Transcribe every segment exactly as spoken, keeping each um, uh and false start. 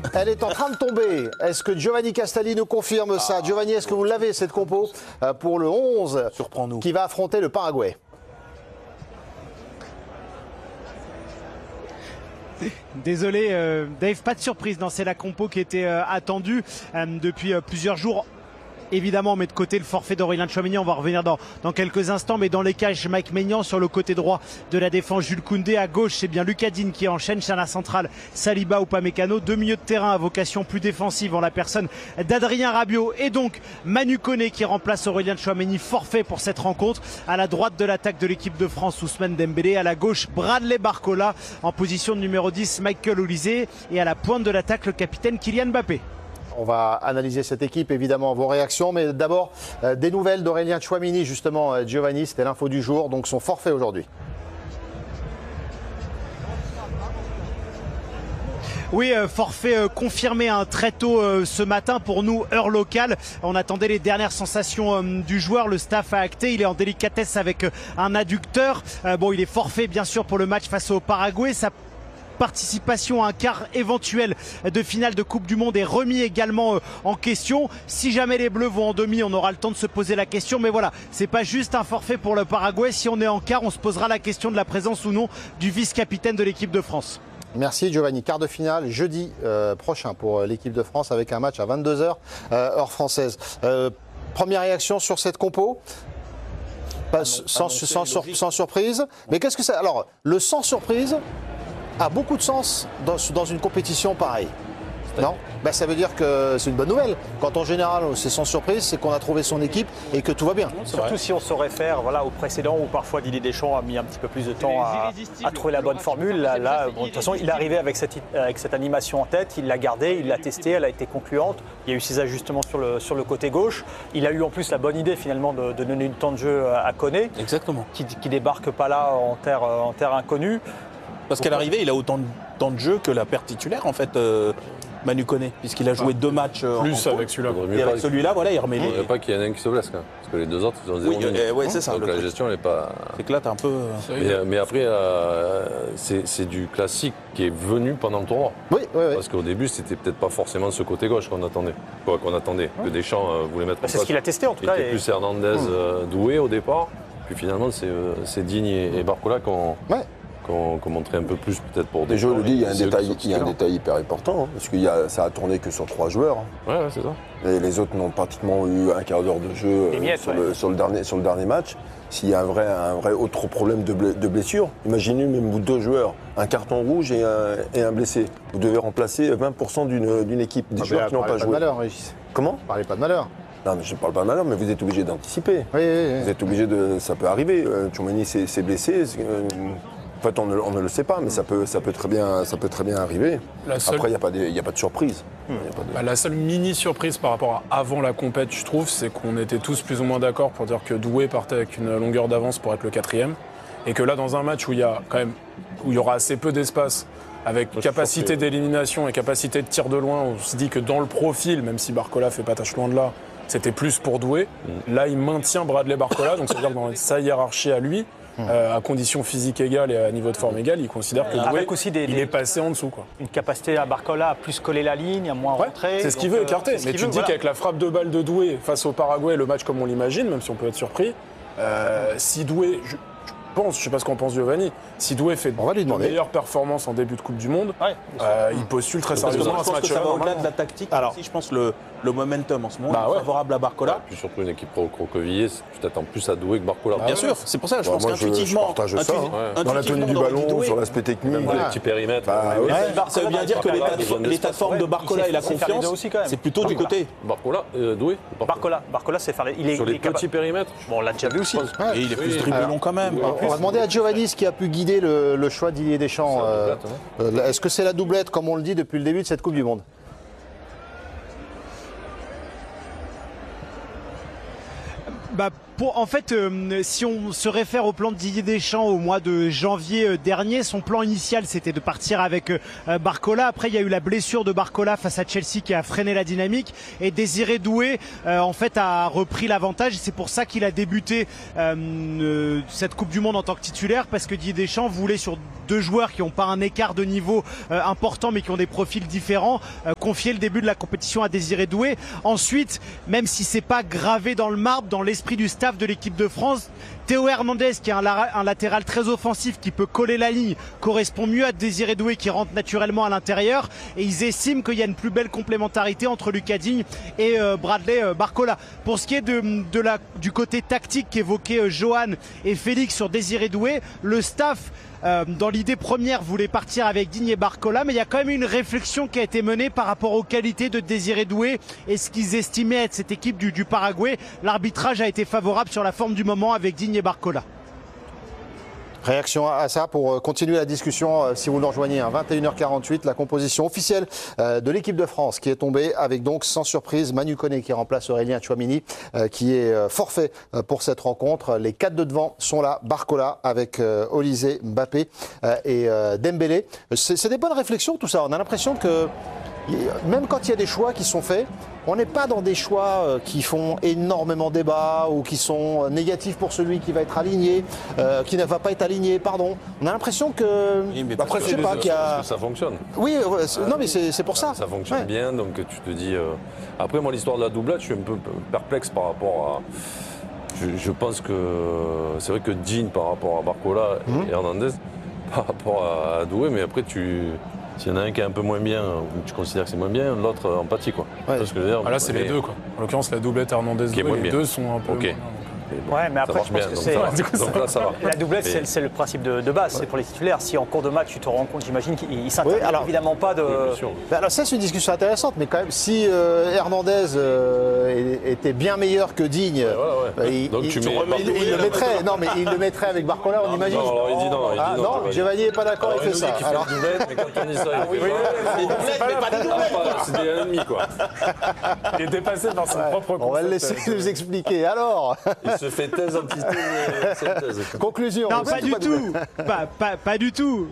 Elle est en train de tomber. Est-ce que Giovanni Castaldi nous confirme ça? Giovanni, est-ce que vous l'avez, cette compo, pour le onze qui va affronter le Paraguay? Désolé euh, Dave, pas de surprise. C'est la compo qui était euh, attendue euh, depuis euh, plusieurs jours. Évidemment, on met de côté le forfait d'Aurélien Tchouaméni, on va revenir dans, dans quelques instants, mais dans les cages, Mike Maignan sur le côté droit de la défense, Jules Koundé, à gauche c'est bien Lucas Digne qui enchaîne, sur la centrale Saliba ou Upamecano, deux milieux de terrain à vocation plus défensive en la personne d'Adrien Rabiot et donc Manu Koné qui remplace Aurélien Tchouaméni, forfait pour cette rencontre. À la droite de l'attaque de l'équipe de France, Ousmane Dembélé, à la gauche Bradley Barcola, en position de numéro dix Michael Olise et à la pointe de l'attaque le capitaine Kylian Mbappé. On va analyser cette équipe, évidemment, vos réactions. Mais d'abord, euh, des nouvelles d'Aurélien Tchouaméni, justement, euh, Giovanni, c'était l'info du jour, donc son forfait aujourd'hui. Oui, euh, forfait euh, confirmé hein, très tôt euh, ce matin pour nous, heure locale. On attendait les dernières sensations euh, du joueur. Le staff a acté. Il est en délicatesse avec euh, un adducteur. Euh, bon, il est forfait, bien sûr, pour le match face au Paraguay. Ça participation à un quart éventuel de finale de Coupe du Monde est remis également en question. Si jamais les Bleus vont en demi, on aura le temps de se poser la question. Mais voilà, c'est pas juste un forfait pour le Paraguay. Si on est en quart, on se posera la question de la présence ou non du vice-capitaine de l'équipe de France. Merci Giovanni. Quart de finale jeudi euh, prochain pour l'équipe de France avec un match à vingt-deux heures euh, heure française. Euh, première réaction sur cette compo? Pas, sans, sans, sans, sans surprise. Mais qu'est-ce que c'est? Alors, le sans surprise a beaucoup de sens dans, dans une compétition pareille. Non, ben, ça veut dire que c'est une bonne nouvelle. Quand en général c'est sans surprise, c'est qu'on a trouvé son équipe et que tout va bien. Surtout si on se réfère voilà, au précédent où parfois Didier Deschamps a mis un petit peu plus de temps à, à trouver la bonne formule. Là, là bon, de toute façon, il est arrivé avec cette, avec cette animation en tête, il l'a gardée, il l'a testée, elle a été concluante. Il y a eu ses ajustements sur le, sur le côté gauche. Il a eu en plus la bonne idée finalement de, de donner du temps de jeu à Koné. Exactement. Qui ne débarque pas là en terre, en terre inconnue. Parce qu'à l'arrivée, il a autant de temps de jeu que la paire titulaire en fait. Euh... Manu Koné, puisqu'il a joué ah, deux matchs euh, plus en avec celui-là. Et avec celui-là, voilà, il remet. Il ne faudrait pas qu'il y en ait un qui se blesse, quand même, parce que les deux autres, ils ont zéro oui, minute. Euh, ouais, c'est ça. Donc la gestion, elle n'est pas. C'est que là, t'es un peu. Mais, mais après, euh, c'est du classique qui est venu pendant le tournoi. Oui, oui, oui. Parce qu'au début, c'était peut-être pas forcément ce côté gauche qu'on attendait. Quoi qu'on attendait. Que Deschamps euh, voulait mettre. Bah, c'est ce qu'il a testé en tout il cas. C'était et... plus Hernandez mmh. euh, Doué au départ. Puis finalement, c'est euh, Digne et, et Barcola qu'on. Ouais. qu'on qu montrait un peu plus peut-être pour des gens. Je le dis, il y a un, détail, il y a un détail hyper important, hein, parce que y a, ça a tourné que sur trois joueurs. Hein. Ouais, ouais c'est ça. Et les autres n'ont pratiquement eu un quart d'heure de jeu euh, miettes, sur, ouais. le, sur, le dernier, sur le dernier match. S'il y a un vrai, un vrai autre problème de, ble, de blessure, imaginez même vous deux joueurs, un carton rouge et un, et un blessé. Vous devez remplacer vingt pour cent d'une équipe, des ah joueurs qui n'ont pas joué. Pas de malheur, Régis. Comment ? Parlez pas de malheur. Non, mais je ne parle pas de malheur, mais vous êtes obligé d'anticiper. Oui, oui, oui. Vous êtes obligé de. Ça peut arriver. Euh, Tchouaméni s'est blessé. Euh, En fait, on ne, on ne le sait pas, mais ça peut, ça peut, très, bien, ça peut très bien arriver. Seule... Après, il n'y a, a pas de surprise. Mmh. Pas de... Bah, la seule mini-surprise par rapport à avant la compète, je trouve, c'est qu'on était tous plus ou moins d'accord pour dire que Doué partait avec une longueur d'avance pour être le quatrième. Et que là, dans un match où il y a quand même, où il y aura assez peu d'espace, avec Moi, capacité d'élimination et capacité de tir de loin, on se dit que dans le profil, même si Barcola fait pas tâche loin de là, c'était plus pour Doué. Mmh. Là, il maintient Bradley Barcola, donc ça veut dire que dans sa hiérarchie à lui, Euh, à condition physique égale et à niveau de forme égale, il considère que Doué, aussi des, il des, est passé en dessous. Quoi. Une capacité à Barcola à plus coller la ligne, à moins ouais, rentrer. C'est ce qu'il veut écarter. Euh, Mais tu te dis voilà. qu'avec la frappe de balle de Doué face au Paraguay, le match comme on l'imagine, même si on peut être surpris, euh, si Doué, je, je pense, je sais pas ce qu'en pense Giovanni, si Doué fait de meilleures performances en début de Coupe du Monde, ouais, euh, il postule très sérieusement à ce match-là. Ça va au-delà de la tactique. Alors, aussi, je pense le le momentum en ce moment bah ouais. est favorable à Barcola. Ouais, puis surtout une équipe recroquevillée, tu t'attends plus à Doué que Barcola. Bien sûr, c'est pour ça que je ouais, pense qu'intuitivement, je, je ça, hein. dans la tenue du ballon, sur l'aspect technique, même voilà. les petits périmètres. Bah, ouais. Ouais. Ça veut bien dire que l'état de forme de Barcola et la confiance, c'est plutôt du côté. Barcola, Doué. Barcola, Barcola, c'est faire. Il est sur les petits périmètres. Bon, on l'a déjà vu aussi. Et il est plus dribblant quand même. On va demander à Giovanni ce qui a pu guider le choix de Didier Deschamps. Est-ce que c'est la doublette, comme on le dit depuis le début de cette Coupe du Monde ? Bah, pour, en fait, euh, si on se réfère au plan de Didier Deschamps au mois de janvier euh, dernier, son plan initial c'était de partir avec euh, Barcola. Après, il y a eu la blessure de Barcola face à Chelsea qui a freiné la dynamique. Et Désiré Doué, euh, en fait, a repris l'avantage. C'est pour ça qu'il a débuté euh, euh, cette Coupe du Monde en tant que titulaire, parce que Didier Deschamps voulait, sur deux joueurs qui n'ont pas un écart de niveau euh, important mais qui ont des profils différents, euh, confier le début de la compétition à Désiré Doué. Ensuite, même si c'est pas gravé dans le marbre, dans l'esprit du staff de l'équipe de France, Théo Hernandez, qui est un, un latéral très offensif, qui peut coller la ligne, correspond mieux à Désiré Doué qui rentre naturellement à l'intérieur, et ils estiment qu'il y a une plus belle complémentarité entre Lucas Digne et euh, Bradley euh, Barcola. Pour ce qui est de, de la, du côté tactique qu'évoquaient euh, Johan et Félix sur Désiré Doué, le staff Euh, dans l'idée première voulait partir avec Digne et Barcola, mais il y a quand même une réflexion qui a été menée par rapport aux qualités de Désiré Doué et ce qu'ils estimaient être cette équipe du, du Paraguay. L'arbitrage a été favorable sur la forme du moment avec Digne et Barcola. Réaction à ça pour continuer la discussion, si vous nous rejoignez, hein, vingt et une heures quarante-huit, la composition officielle de l'équipe de France qui est tombée avec donc sans surprise Manu Koné qui remplace Aurélien Tchouaméni qui est forfait pour cette rencontre. Les quatre de devant sont là, Barcola avec Olysée, Mbappé et Dembélé. C'est des bonnes réflexions tout ça, on a l'impression que même quand il y a des choix qui sont faits, on n'est pas dans des choix qui font énormément débat ou qui sont négatifs pour celui qui va être aligné, euh, qui ne va pas être aligné, pardon. On a l'impression que... Oui, mais après, je sais pas qu'il y a... Parce que ça fonctionne. Oui, euh, non mais c'est pour ça. Ça fonctionne ouais. bien, donc tu te dis... Euh... Après, moi, l'histoire de la doublette, je suis un peu perplexe par rapport à... Je, je pense que c'est vrai que Digne par rapport à Barcola mmh. et Hernandez, par rapport à Doué, mais après, tu... S'il y en a un qui est un peu moins bien, ou tu considères que c'est moins bien, l'autre empathie quoi. Ouais. Ce que je veux dire, ah là c'est mais... les deux quoi. En l'occurrence la doublette Hernandez, les bien. deux sont un peu. Okay. Bon, ouais, mais après, je pense bien, que c'est. La doublette, mais... c'est le principe de, de base, ouais. c'est pour les titulaires. Si en cours de match, tu te rends compte, j'imagine qu'ils ne s'intéressent oui, évidemment pas de. Oui, alors, ça, c'est une discussion intéressante, mais quand même, si euh, Hernandez euh, était bien meilleur que Digne, ouais, ouais, ouais. Il, Donc, il, tu mets il, il, il le mettrait. Non, mais il le mettrait avec Barcola, on imagine. Non, alors, il dit non. Il ah, dit non, non Giovanni n'est pas d'accord, il fait ça. Il fait une doublette, mais quand on dit ça, il fait c'est des ennemis, quoi. Il est dépassé dans son propre concept. On va le laisser nous expliquer. Alors il se fait thèse, antithèse, synthèse. Conclusion. Non, pas du tout. Pas, pas, pas du tout.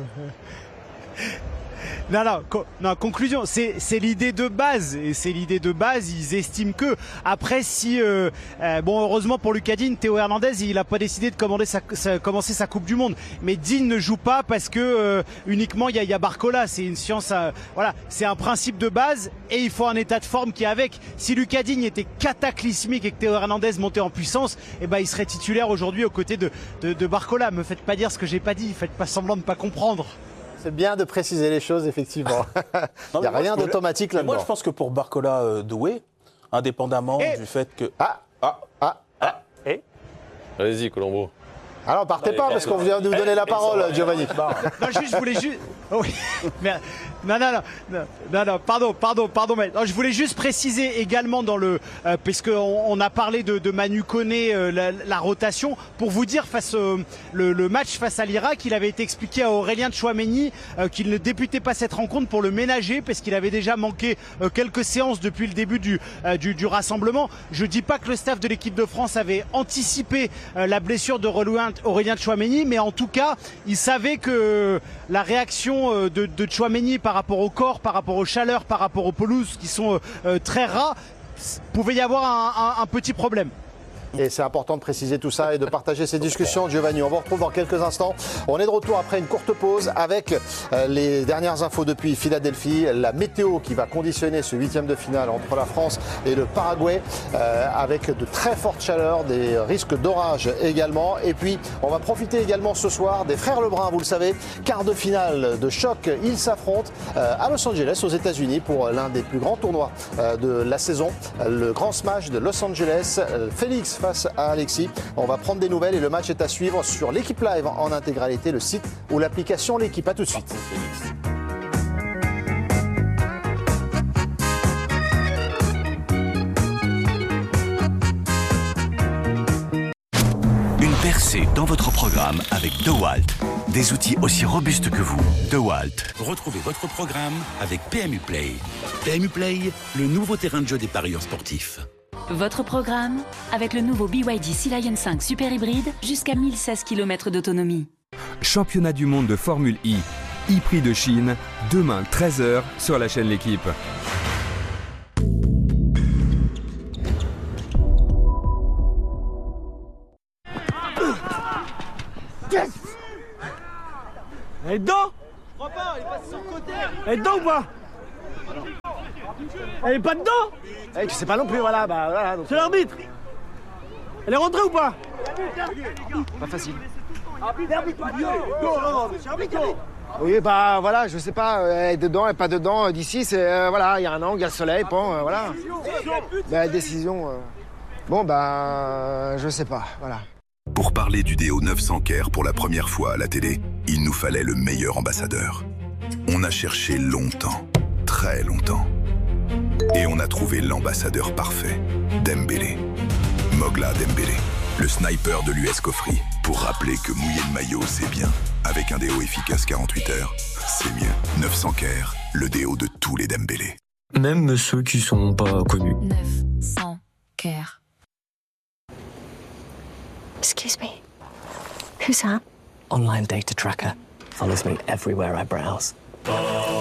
Non, non, co non, conclusion, c'est l'idée de base. Et c'est l'idée de base, ils estiment que. Après, si. Euh, euh, bon, heureusement pour Lucas Digne, Théo Hernandez, il n'a pas décidé de commander sa, sa, commencer sa Coupe du Monde. Mais Digne ne joue pas parce que euh, uniquement il y, y a Barcola. C'est une science. Euh, voilà, c'est un principe de base et il faut un état de forme qui est avec. Si Lucas Digne était cataclysmique et que Théo Hernandez montait en puissance, eh ben, il serait titulaire aujourd'hui aux côtés de, de, de Barcola. Me faites pas dire ce que j'ai pas dit. Faites pas semblant de pas comprendre. C'est bien de préciser les choses, effectivement. Il n'y a rien d'automatique là-dedans. Moi, je pense que pour Barcola euh, Doué, indépendamment et... du fait que... Ah Ah Ah Ah Et Allez-y, Colombo. Alors, partez Allez, pas, parce qu'on vient de vous donner la parole, Giovanni. Non, juste, je voulais juste... Oui, mais... Non, non, non, non, non, pardon, pardon, pardon, mais non, je voulais juste préciser également dans le, euh, puisqu'on on a parlé de, de Manu Koné, euh, la, la rotation, pour vous dire face euh, le, le match face à l'Irak, il avait été expliqué à Aurélien Tchouaméni euh, qu'il ne débutait pas cette rencontre pour le ménager, parce qu'il avait déjà manqué euh, quelques séances depuis le début du, euh, du, du rassemblement. Je dis pas que le staff de l'équipe de France avait anticipé euh, la blessure de Aurélien Tchouaméni, mais en tout cas, il savait que la réaction euh, de, de Tchouaméni par rapport au corps, par rapport aux chaleurs, par rapport aux pelouses qui sont euh, très ras, pouvait y avoir un, un, un petit problème. Et c'est important de préciser tout ça et de partager ces discussions. Giovanni, on vous retrouve dans quelques instants. On est de retour après une courte pause avec euh, les dernières infos depuis Philadelphie, la météo qui va conditionner ce huitième de finale entre la France et le Paraguay, euh, avec de très fortes chaleurs, des risques d'orage également. Et puis, on va profiter également ce soir des Frères Lebrun, vous le savez, quart de finale de choc. Ils s'affrontent euh, à Los Angeles, aux États-Unis, pour l'un des plus grands tournois euh, de la saison, le Grand Smash de Los Angeles. Euh, Félix face à Alexis. On va prendre des nouvelles et le match est à suivre sur l'équipe live en intégralité, le site ou l'application L'équipe. À tout de suite. Une percée dans votre programme avec DeWalt. Des outils aussi robustes que vous. DeWalt. Retrouvez votre programme avec P M U Play. P M U Play, le nouveau terrain de jeu des parieurs sportifs. Votre programme avec le nouveau B Y D Sea Lion cinq Super Hybride jusqu'à mille seize kilomètres d'autonomie. Championnat du monde de Formule I, e-Prix de Chine, demain treize heures sur la chaîne L'Équipe. Yes. Elle est dedans? Je crois pas, elle est passée sur le côté. Elle est dedans ou pas? Elle est pas dedans? Eh, tu sais pas non plus, voilà, bah voilà. C'est l'arbitre. Elle est rentrée ou pas? Pas facile. Oui, bah voilà, je sais pas, elle est dedans, elle est pas dedans. D'ici, c'est euh, voilà, il y a un angle, il y a le soleil, bon, euh, voilà. La décision. Euh... Bon, bah, je sais pas, voilà. Pour parler du déo neuf cents Care pour la première fois à la télé, il nous fallait le meilleur ambassadeur. On a cherché longtemps, très longtemps. Et on a trouvé l'ambassadeur parfait, Dembélé. Mogla Dembélé, le sniper de l'U S Cofri. Pour rappeler que mouiller le maillot, c'est bien. Avec un déo efficace quarante-huit heures, c'est mieux. neuf cents Care, le déo de tous les Dembélé. Même ceux qui sont pas connus. neuf cents Care. Excuse me. Who's that? Online data tracker. Follows me everywhere I browse.